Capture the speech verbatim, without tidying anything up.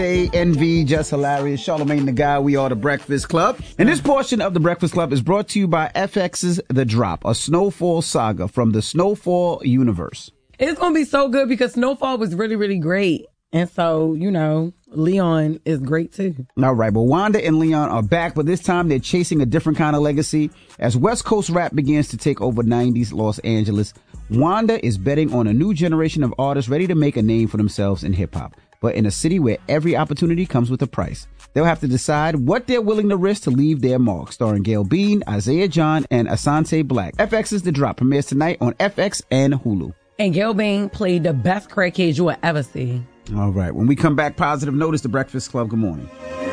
A N V, just hilarious. Charlamagne the Guy, we are the Breakfast Club. And this portion of the Breakfast Club is brought to you by F X's The Drop, a snowfall saga from the Snowfall universe. It's going to be so good because Snowfall was really, really great. And so, you know, Leon is great too. All right, well, Wanda and Leon are back, but this time they're chasing a different kind of legacy. As West Coast rap begins to take over nineties Los Angeles, Wanda is betting on a new generation of artists ready to make a name for themselves in hip-hop, but in a city where every opportunity comes with a price. They'll have to decide what they're willing to risk to leave their mark. Starring Gayle Bean, Isaiah John, and Asante Black. F X's The Drop premieres tonight on F X and Hulu. And Gayle Bean played the best crackhead you will ever see. All right. When we come back, positive notice, The Breakfast Club. Good morning.